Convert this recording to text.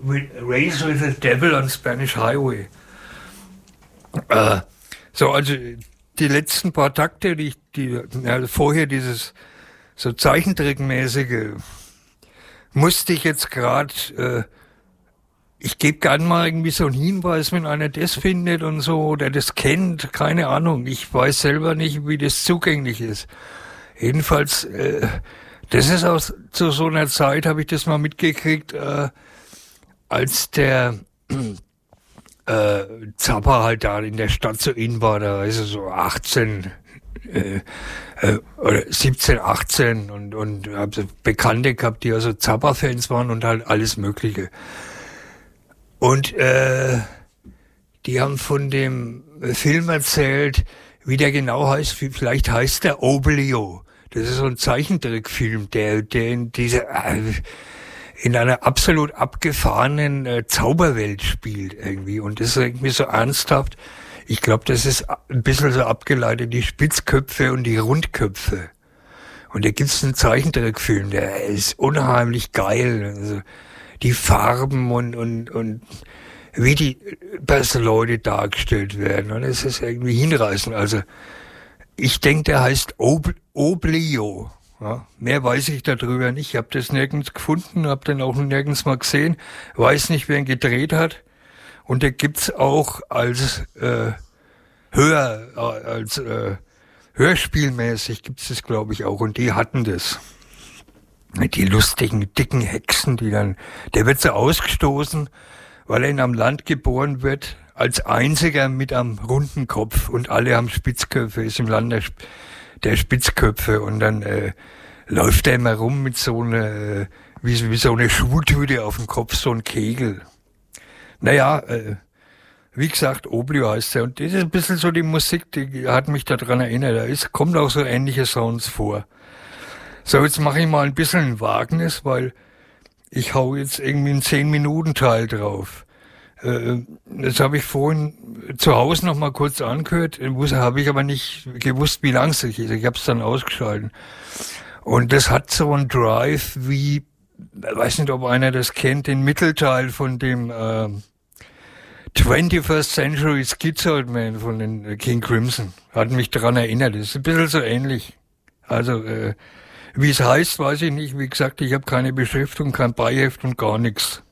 Race with the Devil on Spanish Highway. Also die letzten paar Takte, vorher dieses so Zeichentrickmäßige, musste ich jetzt gerade, ich gebe gern mal irgendwie so einen Hinweis, wenn einer das findet und so, oder das kennt, keine Ahnung. Ich weiß selber nicht, wie das zugänglich ist. Jedenfalls, das ist zu so einer Zeit, habe ich das mal mitgekriegt, als der Zappa halt da in der Stadt so in war, da ist er so 18 oder 17, 18 und habe Bekannte gehabt, die also Zappa-Fans waren und halt alles Mögliche. Und die haben von dem Film erzählt, wie der genau heißt. Vielleicht heißt der Oblio. Das ist so ein Zeichentrickfilm, der in einer absolut abgefahrenen Zauberwelt spielt irgendwie. Und das ist irgendwie so ernsthaft. Ich glaube, das ist ein bisschen so abgeleitet, die Spitzköpfe und die Rundköpfe. Und da gibt's einen Zeichentrickfilm, der ist unheimlich geil. Also die Farben und wie die Leute dargestellt werden. Und es ist irgendwie hinreißend. Also ich denke, der heißt Oblio. Ja, mehr weiß ich darüber nicht. Ich habe das nirgends gefunden, habe den auch nirgends mal gesehen. Weiß nicht, wer ihn gedreht hat. Und der gibt's auch als Hörspielmäßig gibt's das, glaube ich, auch. Und die hatten das. Die lustigen, dicken Hexen, der wird so ausgestoßen, weil er am Land geboren wird, als einziger mit einem runden Kopf und alle haben Spitzköpfe, ist im Land der Spitzköpfe und dann läuft er immer rum mit so einer, wie so eine Schultüte auf dem Kopf, so ein Kegel. Naja, wie gesagt, Oblio heißt er und das ist ein bisschen so die Musik, die hat mich daran erinnert, kommt auch so ähnliche Sounds vor. So, jetzt mache ich mal ein bisschen ein Wagnis, weil ich hau jetzt irgendwie einen 10-Minuten-Teil drauf. Das habe ich vorhin zu Hause noch mal kurz angehört, habe ich aber nicht gewusst, wie lang es ist. Ich habe es dann ausgeschalten. Und das hat so einen Drive wie, ich weiß nicht, ob einer das kennt, den Mittelteil von dem 21st Century Schizoid Man von den King Crimson. Hat mich daran erinnert. Das ist ein bisschen so ähnlich. Also, wie es heißt, weiß ich nicht. Wie gesagt, ich habe keine Beschriftung, kein Beiheft und gar nichts.